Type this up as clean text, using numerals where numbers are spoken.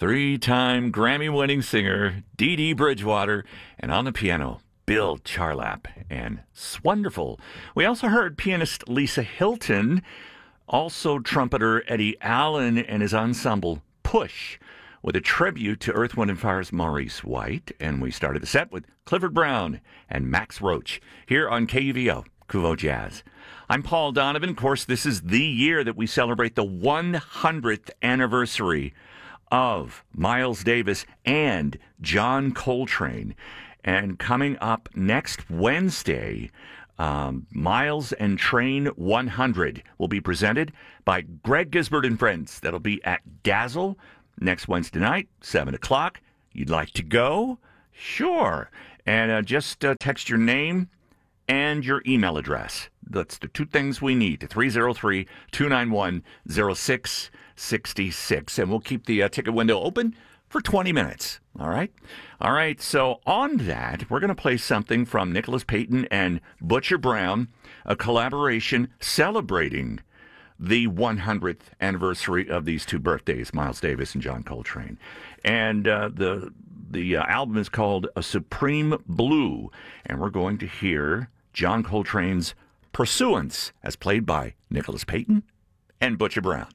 Three-time Grammy-winning singer Dee Dee Bridgewater, and on the piano, Bill Charlap, and Swonderful. We also heard pianist Lisa Hilton, also trumpeter Eddie Allen and his ensemble Push, with a tribute to Earth, Wind & Fire's Maurice White. And we started the set with Clifford Brown and Max Roach here on KUVO, Kuvo Jazz. I'm Paul Donovan. Of course, this is the year that we celebrate the 100th anniversary of Miles Davis and John Coltrane. And coming up next Wednesday, Miles and Train 100 will be presented by Greg Gisbert and Friends. That'll be at Dazzle next Wednesday night, 7 o'clock. You'd like to go? Sure. And just text your name and your email address. That's the two things we need, to 303-291-0666. And we'll keep the ticket window open for 20 minutes. All right? All right, so on that, we're going to play something from Nicholas Payton and Butcher Brown, a collaboration celebrating the 100th anniversary of these two birthdays, Miles Davis and John Coltrane. And the album is called A Supreme Blue, and we're going to hear John Coltrane's Pursuance as played by Nicholas Payton and Butcher Brown.